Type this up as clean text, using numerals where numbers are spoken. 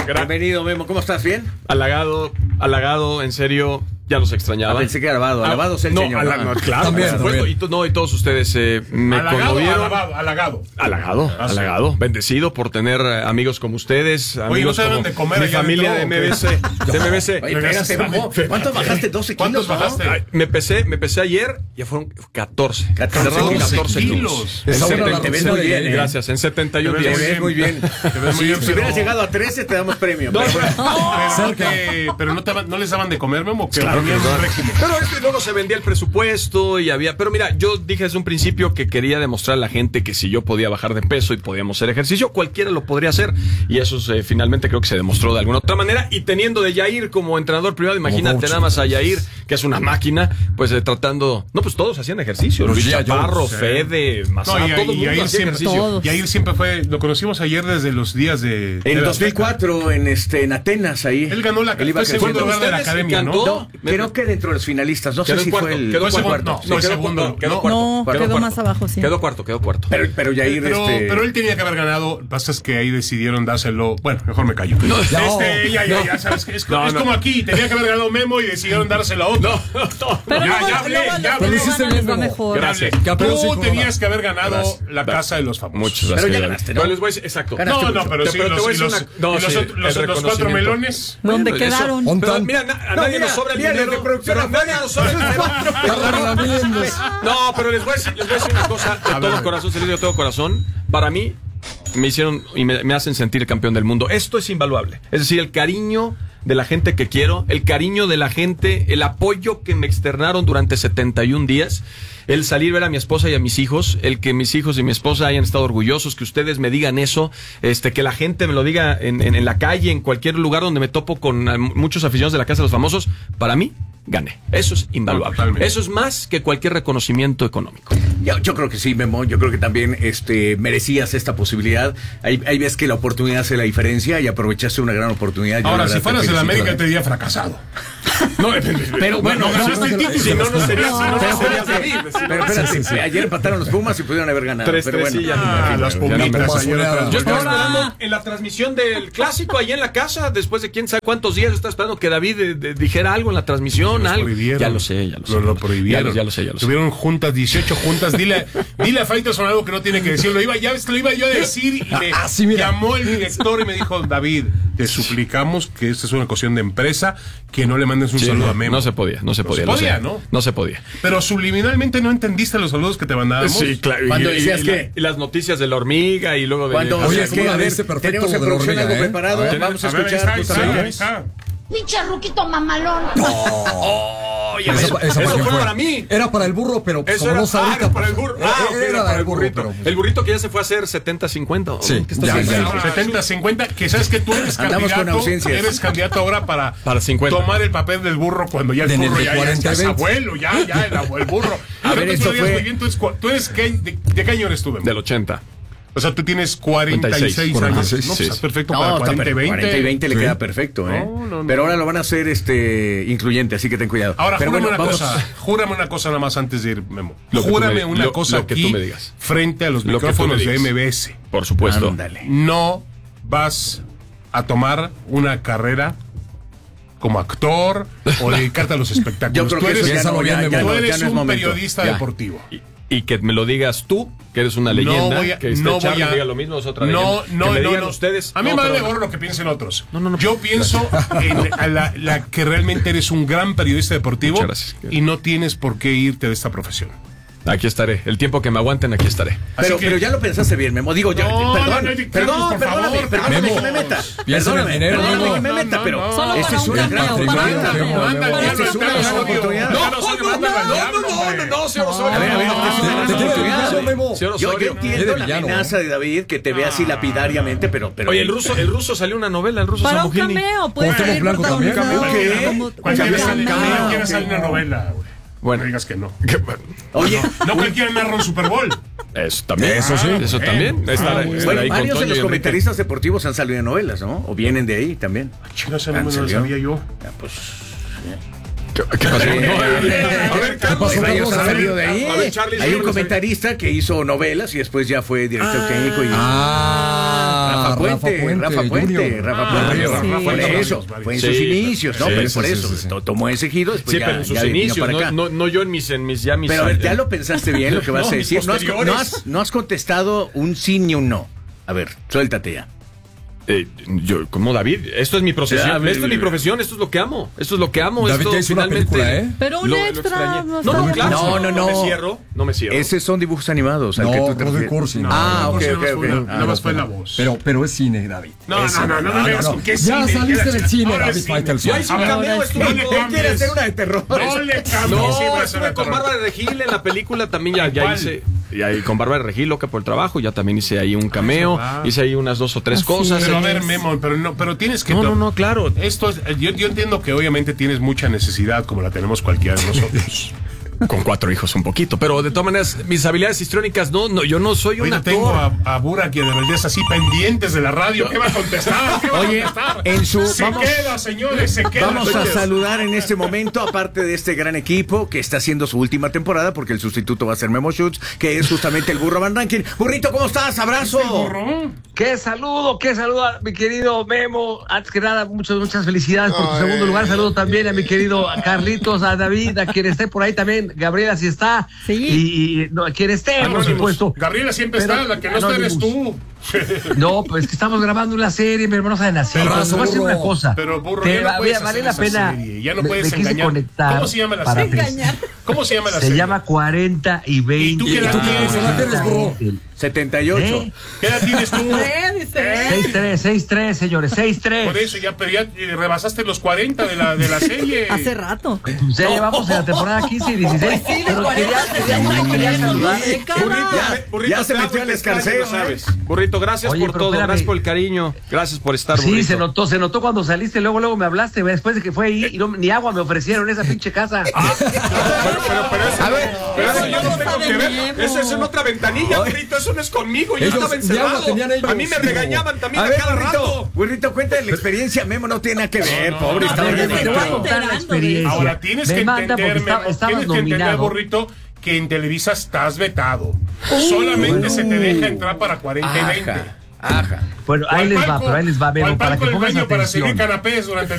Bienvenido, Memo. ¿Cómo estás? ¿Bien? Halagado, en serio. Ya los extrañaba. Pensé que alabado es el señor. No, claro. También. Y todos ustedes me conmovieron. Halagado. Bendecido por tener amigos como ustedes. Oye, no se deben de comer. Mi familia de MBC. Oye, espérate, bajó. ¿Cuántos bajaste? 12 kilos. ¿Cuántos bajaste? Me pesé ayer, ya fueron 14. 14 kilos. Te ves muy bien. Gracias, en 71 días. Te ves muy bien. Si hubieras llegado a 13, te damos premio. Pero no les daban de comer, Memo. Claro que no. Pero luego se vendía el presupuesto y había... Pero mira, yo dije desde un principio que quería demostrar a la gente que si yo podía bajar de peso y podíamos hacer ejercicio, cualquiera lo podría hacer. Y eso finalmente creo que se demostró de alguna otra manera. Y teniendo de Yair como entrenador privado, imagínate nada más a Yair, que es una máquina, pues tratando... No, pues todos hacían ejercicio. Luis Chaparro, Fede, Mazá, todo el mundo hacía ejercicio. Yair siempre fue... Lo conocimos ayer desde los días de... En 2004, en Atenas, ahí. Él ganó el segundo lugar de la academia, ¿no? Creo que dentro de los finalistas, no sé si fue el... Quedó cuarto. Quedó más abajo, sí. Quedó cuarto. Pero Yair... Pero él tenía que haber ganado. Lo que pasa es que ahí decidieron dárselo... Bueno, mejor me callo. Ya sabes que es como aquí. Tenía que haber ganado Memo y decidieron dárselo a otro. Pero ya hablé. Mejor. Gracias. Tú tenías que haber ganado la casa de los famosos. Muchas gracias. Pero ya ganaste, ¿no? Les voy a decir, exacto. Pero sí, los 4 melones. ¿Dónde quedaron? Mira, a nadie nos sobra el dinero. Pero nadie nos sobra el dinero. No, pero les voy a decir una cosa de todo corazón, se les digo de todo corazón. Para mí, me hicieron y me hacen sentir campeón del mundo. Esto es invaluable. Es decir, el cariño de la gente que quiero, el cariño de la gente, el apoyo que me externaron durante 71 días, el salir a ver a mi esposa y a mis hijos, el que mis hijos y mi esposa hayan estado orgullosos, que ustedes me digan eso, que la gente me lo diga en la calle, en cualquier lugar donde me topo con muchos aficionados de la Casa de los Famosos, para mí, gané. Eso es invaluable. Totalmente. Eso es más que cualquier reconocimiento económico. Yo creo que sí, Memo. Yo creo que también merecías esta posibilidad. Hay veces que la oportunidad hace la diferencia y aprovechaste una gran oportunidad. Ahora, si fueras de la América, te diría fracasado. Pero bueno, si no sería Pero espérate, ayer empataron los Pumas y pudieron haber ganado. Pero bueno, los Pumitas. Yo estaba esperando en la transmisión del clásico ahí en la casa, después de quién sabe cuántos días, yo estaba esperando que David dijera algo en la transmisión. Algo. Ya lo sé. Lo prohibieron. Ya lo sé. Tuvieron juntas, 18 juntas. Dile a Faitelson algo que no tiene que decir. Lo iba yo a decir y me llamó el director y me dijo: David, te suplicamos que esta es una cuestión de empresa, que no le mandes un saludo a Memo. No se podía. ¿no? No se podía. Pero subliminalmente no entendiste los saludos que te mandábamos. Sí, claro. Cuando decías que las noticias de la hormiga y luego de... Oye, es que tenemos en producción algo preparado. Vamos a escuchar. Pinche ruquito mamalón. Eso fue para mí. Era para el burro, pero eso era para el burro. Era para el burrito. El burrito que ya se fue a hacer 70-50. Sí, ya. 70-50, que sabes que tú eres candidato ahora para 50. Tomar el papel del burro cuando ya el burro ya es abuelo, ya el burro. A ver, esto fue... ¿Tú eres de qué año eres tú, Memo? Del 80. O sea, tú tienes 46 años. No, pues está perfecto para 40 y 20. 40 y 20 le queda perfecto, ¿eh? No. Pero ahora lo van a hacer incluyente, así que ten cuidado. Ahora, júrame una cosa nada más antes de ir, Memo. Júrame una cosa aquí, tú me digas. Frente a los micrófonos de MBS. Por supuesto. Ándale. No vas a tomar una carrera como actor o dedicarte a los espectáculos. Yo creo que tú eres un periodista deportivo. Y que me lo digas tú, que eres una leyenda, que Charlie diga lo mismo, es otra leyenda. No. Ustedes. A mí me vale gorro lo que piensen otros. Yo pienso en la que realmente eres un gran periodista deportivo. Gracias. Y no tienes por qué irte de esta profesión. Aquí estaré. El tiempo que me aguanten, aquí estaré. Pero ya lo pensaste bien, Memo. Digo, perdóname que me meta. Perdóname que me meta, pero esta es una gran oportunidad. Yo entiendo la amenaza de David, que te ve así lapidariamente, pero... Oye, el ruso salió una novela, el ruso Samogini. Para un cameo, puede salir protagonizado. Cualquiera sale una novela, güey. Bueno, no digas que no. Oye, no cualquiera narra un Super Bowl. Eso también. Eso también. Bueno, varios de los comentaristas deportivos han salido en novelas, ¿no? O vienen de ahí también. Chino, no lo sabía yo. Pues... ¿Qué pasó? A ver, Carlos, de ahí. Hay un comentarista que hizo novelas y después ya fue director técnico y... Rafa Rafa Puente. Por eso, fue en sus inicios, ¿no? Por eso, tomó ese giro, después pero en sus inicios, no yo en mis Pero a ver, ya lo pensaste bien lo que vas a decir. No has contestado un sí ni un no. A ver, suéltate ya. Yo, como David, esto es mi profesión, esto es mi profesión, esto es lo que amo, David esto ya hizo una película, ¿eh? Pero un extra. Claro. No me cierro. Esos son dibujos animados. No de Corsi. Ok. Nada más fue la voz. Pero es cine, David. No. ¿Qué ya saliste del cine, David Faitelson. No hizo un cameo, quiere hacer una de terror. No le cambies. No, con Bárbara Regil en la película también ya hice. Y ahí con Bárbara Regil, loca por el trabajo, ya también hice ahí un cameo, hice ahí unas 2 o 3 cosas. Pero a ver, Memo, pero tienes que... No, claro. Esto es, yo entiendo que obviamente tienes mucha necesidad, como la tenemos cualquiera de nosotros. Con 4 hijos un poquito, pero de todas maneras, mis habilidades histriónicas, yo no soy un actor. Tengo a Burak y a De Valdés así pendientes de la radio. ¿Qué va a contestar? Se queda. Vamos a saludar en este momento, aparte de este gran equipo que está haciendo su última temporada, porque el sustituto va a ser Memo Schutz, que es justamente el Burro Van Rankin. Burrito, ¿cómo estás? ¡Abrazo! ¡Qué saludo, mi querido Memo! Antes que nada, muchas felicidades por tu segundo lugar. Saludo también a mi querido Carlitos, a David, a quien esté por ahí también. Gabriela sí está. Sí. Y quien esté, por supuesto. Gabriela siempre está, la que no está eres tú. No, pues que estamos grabando una serie, mi hermano, saben así. Te voy a decir una cosa. Pero Burro, vale la pena. Ya no puedes engañar. ¿Cómo se llama la serie? Se llama 40 y 20. ¿Y tú qué edad tienes, Burro? 78. ¿Qué edad tienes tú? 6'3", señores, 6'3". Por eso ya rebasaste los 40 de la serie. Hace rato. Ya llevamos en la temporada 15 y 16. Pero quería saludar. Ya se metió al escarceo, ¿sabes? Burrito, gracias por todo, gracias por el cariño, gracias por estar, Burrito. Sí, se notó cuando saliste, luego me hablaste, después de que fue ahí y ni agua me ofrecieron esa pinche casa. Pero eso yo no tengo que ver. Eso es en otra ventanilla, Burrito, eso no es conmigo, yo estaba encerrado. A mí me regañaban también a cada rato. Burrito, cuéntale la experiencia, Memo no tiene nada que ver, pobre, estaba bien. Te voy a contar la experiencia. Ahora tienes que entender, Burrito, que en Televisa estás vetado. Solamente se te deja entrar para 40 y 20. Bueno, ahí les va, Memo, para que pongas atención. Para seguir canapés durante